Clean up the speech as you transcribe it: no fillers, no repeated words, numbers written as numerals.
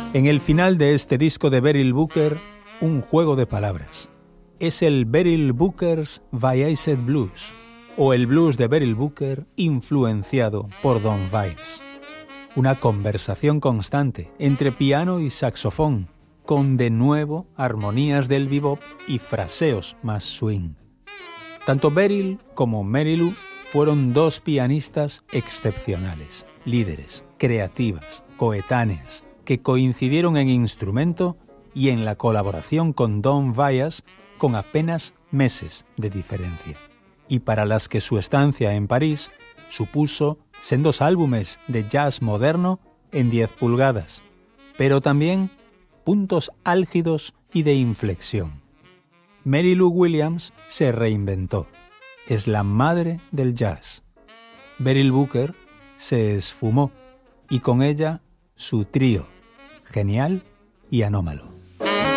En el final de este disco de Beryl Booker, un juego de palabras. Es el Beryl Booker's Viaced Blues, o el blues de Beryl Booker influenciado por Don Weiss. Una conversación constante entre piano y saxofón, con de nuevo armonías del bebop y fraseos más swing. Tanto Beryl como Mary Lou fueron dos pianistas excepcionales, líderes, creativas, coetáneas, que coincidieron en instrumento y en la colaboración con Don Weiss con apenas meses de diferencia, y para las que su estancia en París supuso sendos álbumes de jazz moderno en 10 pulgadas, pero también puntos álgidos y de inflexión. Mary Lou Williams se reinventó. Es la madre del jazz. Beryl Booker se esfumó y con ella su trío, genial y anómalo.